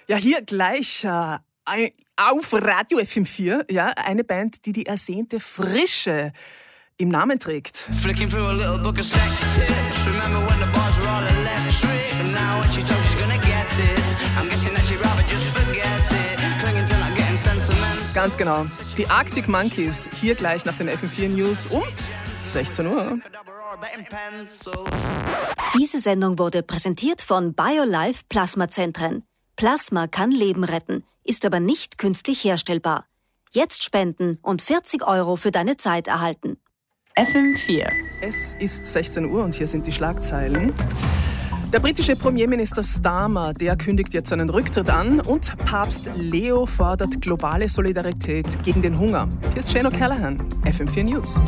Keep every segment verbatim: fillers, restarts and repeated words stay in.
Ja, hier gleich äh, auf Radio F M vier, ja, eine Band, die die ersehnte Frische im Namen trägt. Flicking through a little book of sex tips. Remember when the bars were all electric? And now when she told she's gonna get it, I'm guessing that she'd rather just forget it. Clinging to not getting sentiment. Ganz genau. Die Arctic Monkeys, hier gleich nach den F M vier News um sechzehn Uhr. Diese Sendung wurde präsentiert von BioLife Plasmazentren. Plasma kann Leben retten, ist aber nicht künstlich herstellbar. Jetzt spenden und vierzig Euro für deine Zeit erhalten. F M vier. Es ist sechzehn Uhr und hier sind die Schlagzeilen. Der britische Premierminister Starmer, der kündigt jetzt seinen Rücktritt an und Papst Leo fordert globale Solidarität gegen den Hunger. Hier ist Shane O'Callaghan, F M vier News.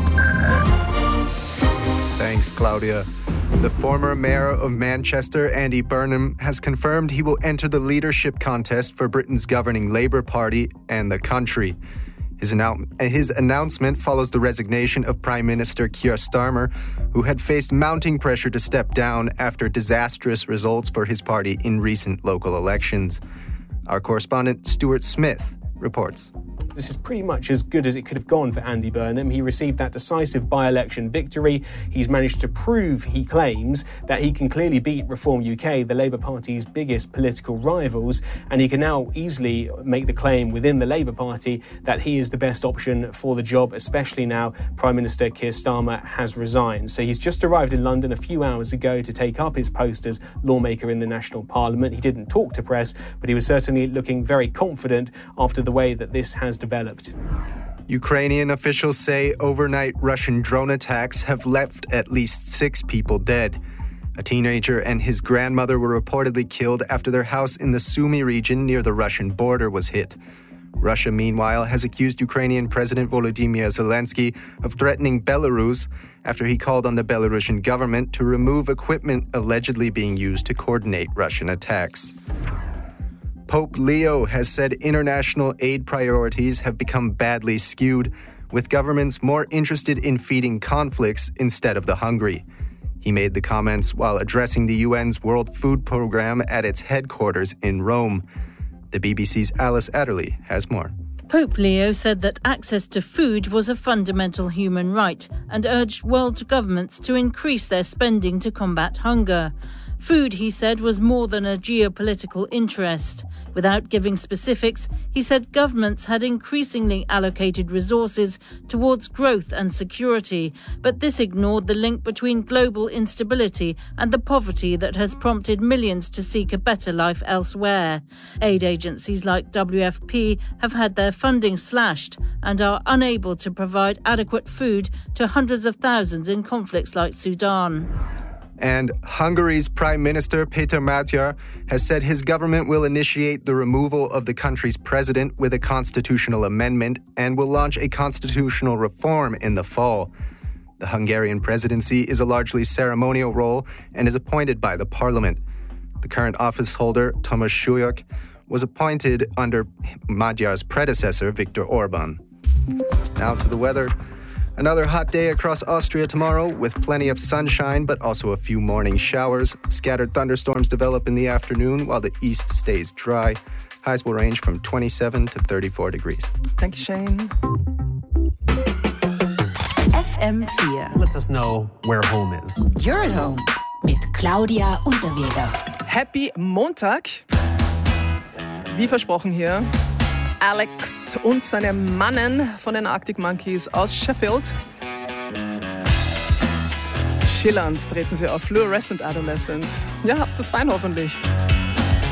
Thanks, Claudia. The former mayor of Manchester, Andy Burnham, has confirmed he will enter the leadership contest for Britain's governing Labour Party and the country. His, annou- his announcement follows the resignation of Prime Minister Keir Starmer, who had faced mounting pressure to step down after disastrous results for his party in recent local elections. Our correspondent Stuart Smith reports. This is pretty much as good as it could have gone for Andy Burnham. He received that decisive by-election victory. He's managed to prove, he claims, that he can clearly beat Reform U K, the Labour Party's biggest political rivals, and he can now easily make the claim within the Labour Party that he is the best option for the job, especially now Prime Minister Keir Starmer has resigned. So he's just arrived in London a few hours ago to take up his post as lawmaker in the National Parliament. He didn't talk to press, but he was certainly looking very confident after the way that this has developed. Ukrainian officials say overnight Russian drone attacks have left at least six people dead. A teenager and his grandmother were reportedly killed after their house in the Sumy region near the Russian border was hit. Russia, meanwhile, has accused Ukrainian President Volodymyr Zelensky of threatening Belarus after he called on the Belarusian government to remove equipment allegedly being used to coordinate Russian attacks. Pope Leo has said international aid priorities have become badly skewed, with governments more interested in feeding conflicts instead of the hungry. He made the comments while addressing the U N's World Food Programme at its headquarters in Rome. The B B C's Alice Adderley has more. Pope Leo said that access to food was a fundamental human right and urged world governments to increase their spending to combat hunger. Food, he said, was more than a geopolitical interest. Without giving specifics, he said governments had increasingly allocated resources towards growth and security, but this ignored the link between global instability and the poverty that has prompted millions to seek a better life elsewhere. Aid agencies like W F P have had their funding slashed and are unable to provide adequate food to hundreds of thousands in conflicts like Sudan. And Hungary's Prime Minister Péter Mátyár has said his government will initiate the removal of the country's president with a constitutional amendment and will launch a constitutional reform in the fall. The Hungarian presidency is a largely ceremonial role and is appointed by the parliament. The current office holder, Tamás Súlyog, was appointed under Mátyár's predecessor, Viktor Orbán. Now to the weather. Another hot day across Austria tomorrow with plenty of sunshine, but also a few morning showers. Scattered thunderstorms develop in the afternoon while the east stays dry. Highs will range from twenty-seven to thirty-four degrees. Thank you, Shane. F M vier. Lets us know where home is. You're at home mit Claudia Unterweger. Happy Montag. Wie versprochen hier. Alex und seine Mannen von den Arctic Monkeys aus Sheffield. Schillernd treten sie auf, Fluorescent Adolescent. Ja, habt's es fein hoffentlich.